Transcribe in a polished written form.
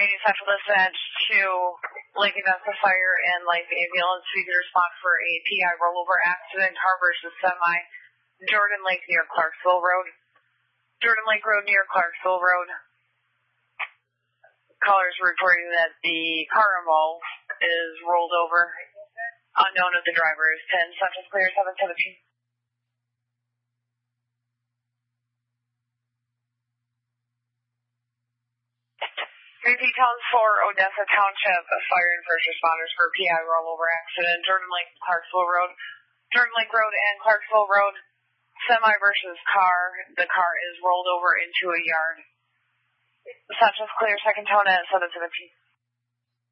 Central Dispatch to Lake Augusta Fire and Life Ambulance. We can respond for a PI rollover accident, car versus semi, Jordan Lake near Clarksville Road. Jordan Lake Road near Clarksville Road. Callers reporting that the car involved is rolled over. Unknown if the driver is 10. Central clear 717. Repeat calls for Odessa Township Fire and First Responders for PI rollover accident. Jordan Lake, Clarksville Road. Jordan Lake Road and Clarksville Road. Semi versus car. The car is rolled over into a yard. Central's clear, second tone at 717.